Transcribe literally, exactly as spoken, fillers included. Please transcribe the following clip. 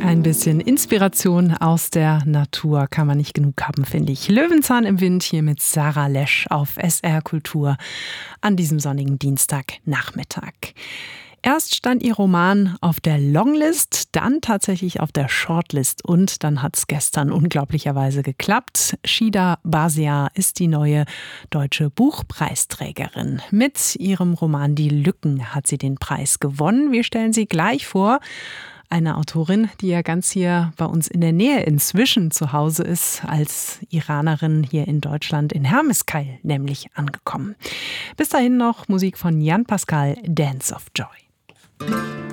Ein bisschen Inspiration aus der Natur kann man nicht genug haben, finde ich. Löwenzahn im Wind hier mit Sarah Lesch auf S R Kultur an diesem sonnigen Dienstagnachmittag. Erst stand ihr Roman auf der Longlist, dann tatsächlich auf der Shortlist und dann hat es gestern unglaublicherweise geklappt. Shida Basiar ist die neue deutsche Buchpreisträgerin. Mit ihrem Roman Die Lücken hat sie den Preis gewonnen. Wir stellen sie gleich vor. Eine Autorin, die ja ganz hier bei uns in der Nähe inzwischen zu Hause ist, als Iranerin hier in Deutschland, in Hermeskeil nämlich angekommen. Bis dahin noch Musik von Jan Pascal, Dance of Joy.